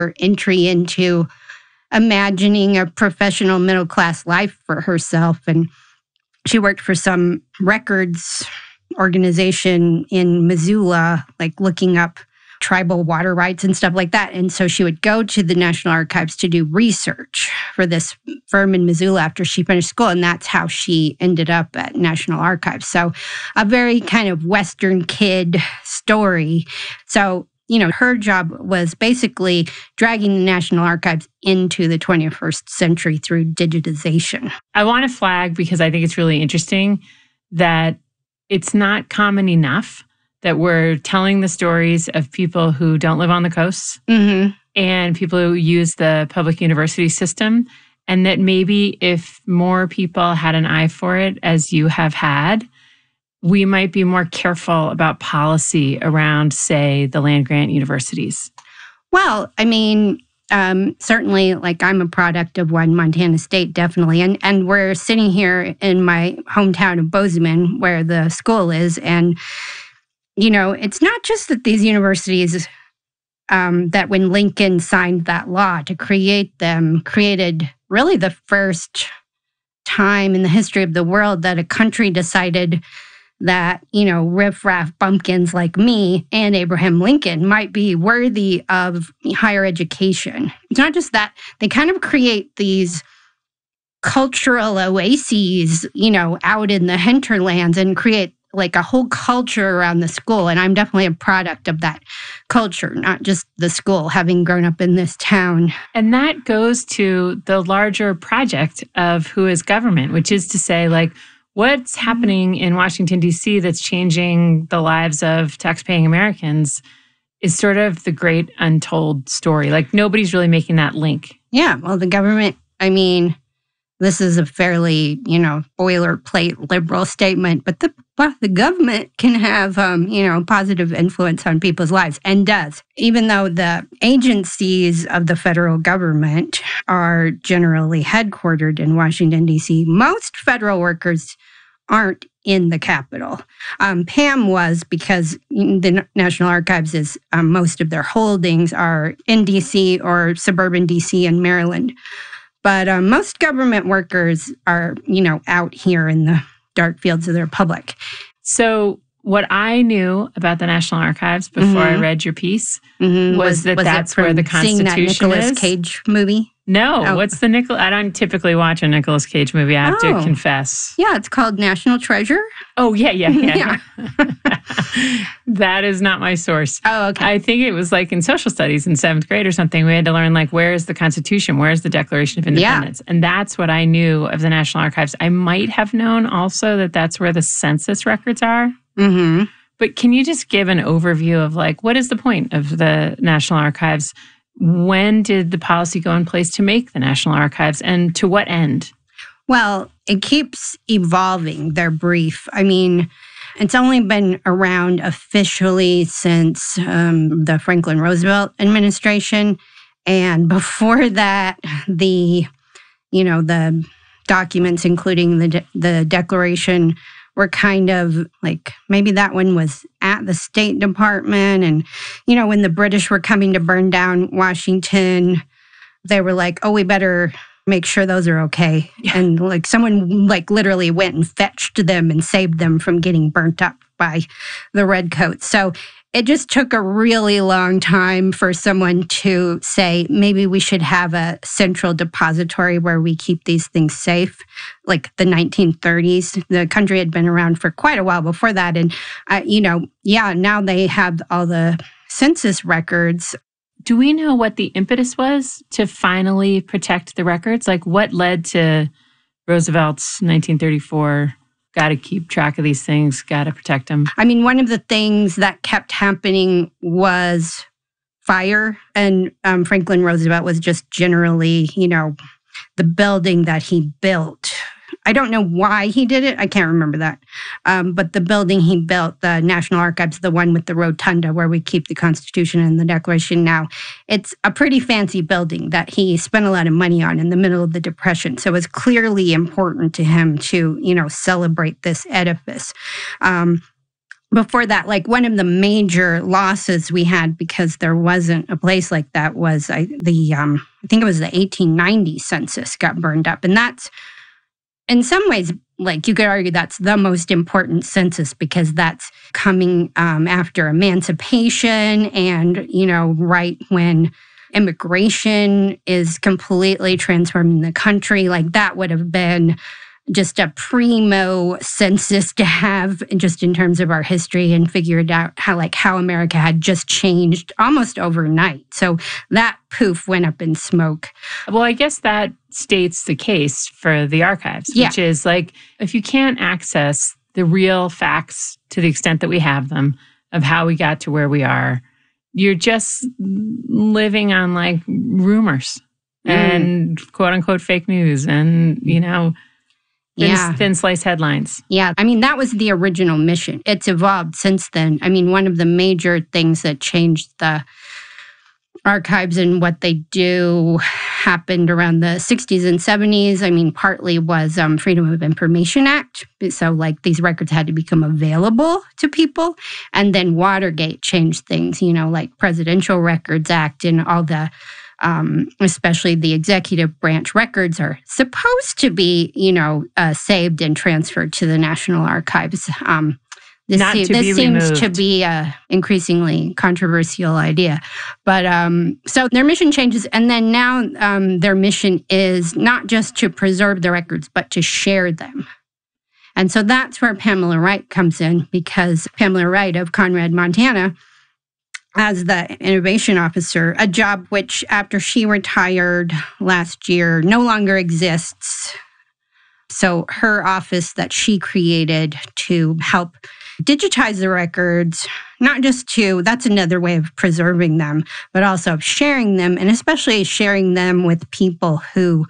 her entry into imagining a professional middle-class life for herself. And she worked for some records organization in Missoula, like looking up tribal water rights and stuff like that. And so she would go to the National Archives to do research for this firm in Missoula after she finished school. And that's how she ended up at National Archives. So a very kind of Western kid story. So, her job was basically dragging the National Archives into the 21st century through digitization. I want to flag, because I think it's really interesting, that it's not common enough that we're telling the stories of people who don't live on the coasts and people who use the public university system. And that maybe if more people had an eye for it, as you have had, we might be more careful about policy around, say, the land-grant universities. Well, I mean, certainly, like, I'm a product of one, Montana State, definitely. And we're sitting here in my hometown of Bozeman, where the school is. And, it's not just that these universities, that when Lincoln signed that law to create them, created really the first time in the history of the world that a country decided that, riffraff bumpkins like me and Abraham Lincoln might be worthy of higher education. It's not just that. They kind of create these cultural oases, out in the hinterlands and create like a whole culture around the school. And I'm definitely a product of that culture, not just the school, having grown up in this town. And that goes to the larger project of who is government, which is to say, like, what's happening in Washington, D.C. that's changing the lives of taxpaying Americans is sort of the great untold story. Like, nobody's really making that link. Yeah, well, the government, I mean, this is a fairly, boilerplate liberal statement, but the government can have, positive influence on people's lives, and does. Even though the agencies of the federal government are generally headquartered in Washington, D.C., most federal workers aren't in the Capitol. Pam was, because the National Archives is, most of their holdings are in D.C. or suburban D.C. and Maryland. But most government workers are, out here in the dark fields of the Republic. So what I knew about the National Archives before I read your piece was that's where the Constitution seeing that Nicolas is. Cage movie? No. Oh. What's the I don't typically watch a Nicolas Cage movie, I have to confess. Yeah, it's called National Treasure. Oh, yeah. That is not my source. Oh, okay. I think it was like in social studies in 7th grade or something, we had to learn, like, where is the Constitution? Where is the Declaration of Independence? Yeah. And that's what I knew of the National Archives. I might have known also that that's where the census records are. Mm-hmm. But can you just give an overview of, like, what is the point of the National Archives? When did the policy go in place to make the National Archives, and to what end? Well, it keeps evolving, their brief. I mean, it's only been around officially since the Franklin Roosevelt administration. And before that, the documents, including the Declaration, were kind of like, maybe that one was at the State Department. And, when the British were coming to burn down Washington, they were like, oh, we better make sure those are okay. Yeah. And like someone literally went and fetched them and saved them from getting burnt up by the redcoats. So it just took a really long time for someone to say, maybe we should have a central depository where we keep these things safe. Like the 1930s, the country had been around for quite a while before that. And, now they have all the census records. Do we know what the impetus was to finally protect the records? Like, what led to Roosevelt's 1934, got to keep track of these things, got to protect them? I mean, one of the things that kept happening was fire. And Franklin Roosevelt was just generally, the building that he built. I don't know why he did it. I can't remember that. But the building he built, the National Archives, the one with the rotunda where we keep the Constitution and the Declaration now, it's a pretty fancy building that he spent a lot of money on in the middle of the Depression. So it's clearly important to him to, celebrate this edifice. before that, like one of the major losses we had because there wasn't a place like that was I think it was the 1890 census got burned up. And that's, in some ways, like you could argue that's the most important census because that's coming after emancipation and, right when immigration is completely transforming the country. Like that would have been just a primo census to have just in terms of our history and figured out how America had just changed almost overnight. So that poof went up in smoke. Well, I guess that states the case for the archives, which is like, if you can't access the real facts to the extent that we have them of how we got to where we are, you're just living on like rumors and quote unquote fake news and, thin slice headlines. Yeah. I mean, that was the original mission. It's evolved since then. I mean, one of the major things that changed the archives and what they do happened around the 60s and 70s. I mean, partly was Freedom of Information Act. So like these records had to become available to people. And then Watergate changed things, like Presidential Records Act and all the especially the executive branch records are supposed to be, saved and transferred to the National Archives. This seems to be an increasingly controversial idea. But so their mission changes. And then now their mission is not just to preserve the records, but to share them. And so that's where Pamela Wright comes in, because Pamela Wright of Conrad, Montana, as the innovation officer, a job which after she retired last year no longer exists. So her office that she created to help digitize the records, not just that's another way of preserving them, but also sharing them, and especially sharing them with people who,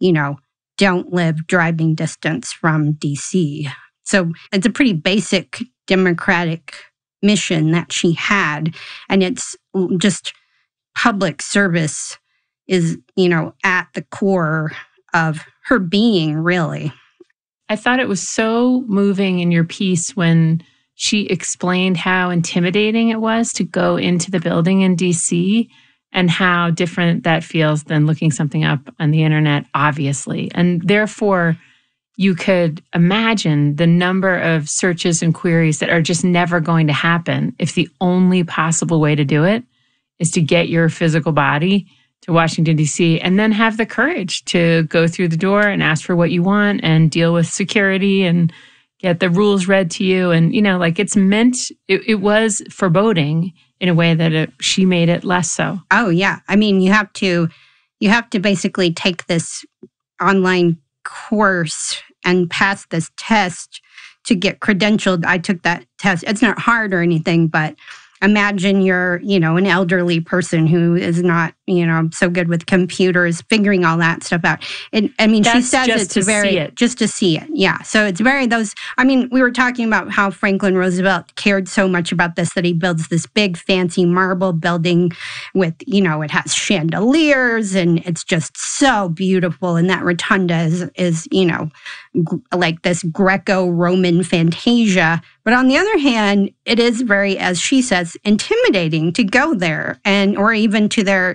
don't live driving distance from DC. So it's a pretty basic democratic mission that she had, and it's just public service is, at the core of her being, really. I thought it was so moving in your piece when she explained how intimidating it was to go into the building in DC and how different that feels than looking something up on the internet, obviously. And therefore, you could imagine the number of searches and queries that are just never going to happen if the only possible way to do it is to get your physical body to Washington, D.C., and then have the courage to go through the door and ask for what you want and deal with security and get the rules read to you. And, it's meant, it was foreboding in a way that she made it less so. Oh, yeah. I mean, you have to basically take this online course and pass this test to get credentialed. I took that test. It's not hard or anything, but imagine you're, an elderly person who is not, so good with computers, figuring all that stuff out. She says just to see it. Yeah. So it's we were talking about how Franklin Roosevelt cared so much about this, that he builds this big fancy marble building with, it has chandeliers and it's just so beautiful. And that rotunda is like this Greco-Roman fantasia. But on the other hand, it is very, as she says, intimidating to go there or even to their,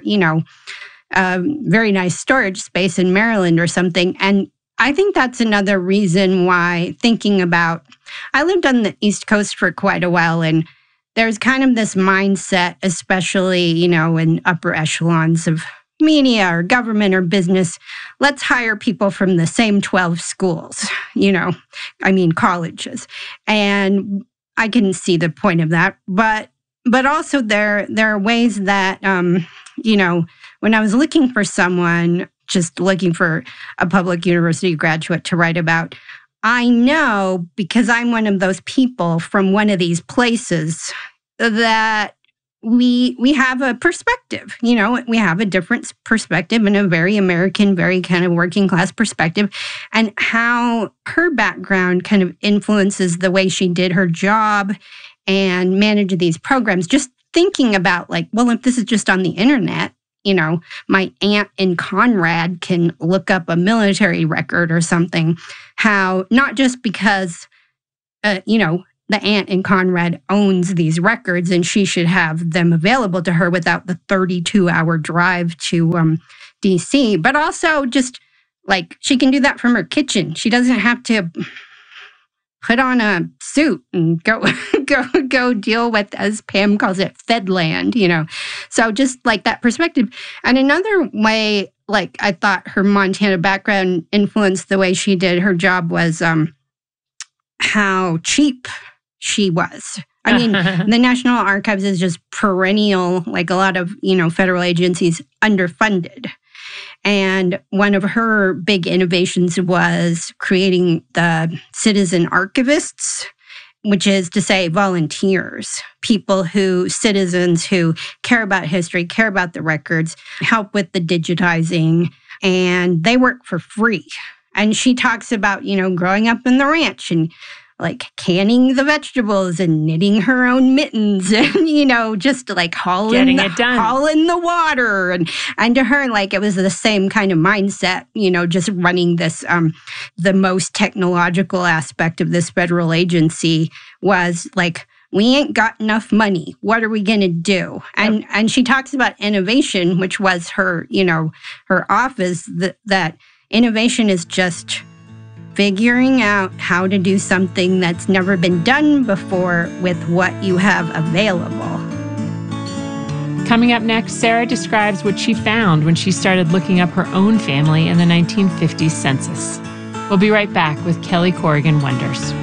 very nice storage space in Maryland or something. And I think that's another reason why I lived on the East Coast for quite a while, and there's kind of this mindset, especially, in upper echelons of media or government or business, let's hire people from the same 12 schools, colleges. And I can see the point of that. But also there are ways that, when I was looking for someone, just looking for a public university graduate to write about, I know, because I'm one of those people from one of these places, that we have a perspective, we have a different perspective and a very American, very kind of working class perspective, and how her background kind of influences the way she did her job and managed these programs. Just thinking about if this is just on the internet, my aunt in Conrad can look up a military record or something, how not just because, the the aunt in Conrad owns these records and she should have them available to her without the 32-hour drive to D.C. But also just like she can do that from her kitchen. She doesn't have to put on a suit and go deal with, as Pam calls it, Fedland, you know. So just like that perspective. And another way, like I thought her Montana background influenced the way she did her job was how cheap she was. I mean, the National Archives is just perennial, like a lot of, you know, federal agencies, underfunded. And one of her big innovations was creating the citizen archivists, which is to say volunteers, citizens who care about history, care about the records, help with the digitizing, and they work for free. And she talks about, you know, growing up in the ranch and like canning the vegetables and knitting her own mittens and, you know, just like hauling the water. And to her, like, it was the same kind of mindset, you know, just running this, the most technological aspect of this federal agency was like, we ain't got enough money. What are we going to do? And she talks about innovation, which was her, you know, her office, that innovation is just figuring out how to do something that's never been done before with what you have available. Coming up next, Sarah describes what she found when she started looking up her own family in the 1950s census. We'll be right back with Kelly Corrigan Wonders.